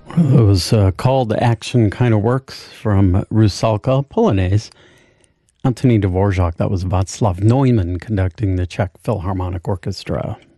Those call to action kind of works from Rusalka Polonaise. Anthony Dvorak, that was Václav Neumann conducting the Czech Philharmonic Orchestra.